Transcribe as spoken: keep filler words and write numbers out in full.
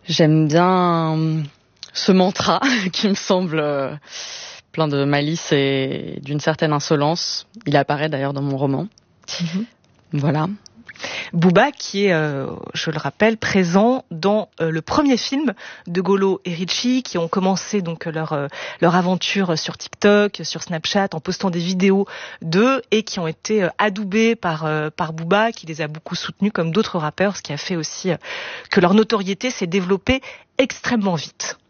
J'aime bien ce mantra qui me semble euh, plein de malice et d'une certaine insolence. Il apparaît d'ailleurs dans mon roman. Mmh. Voilà. Booba qui est, euh, je le rappelle, présent dans euh, le premier film de Golo et Richie, qui ont commencé donc leur euh, leur aventure sur TikTok, sur Snapchat, en postant des vidéos d'eux et qui ont été euh, adoubés par euh, par Booba, qui les a beaucoup soutenus comme d'autres rappeurs, ce qui a fait aussi euh, que leur notoriété s'est développée extrêmement vite.